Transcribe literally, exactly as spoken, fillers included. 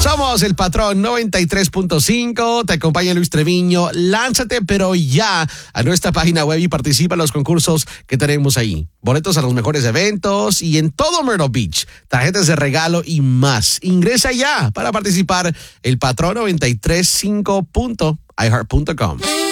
Somos el Patrón noventa y tres punto cinco. Te acompaña Luis Treviño. Lánzate, pero ya, a nuestra página web y participa en los concursos que tenemos ahí. Boletos a los mejores eventos y en todo Myrtle Beach. Tarjetas de regalo y más. Ingresa ya para participar el Patrón noventa y tres punto cinco punto i heart punto com.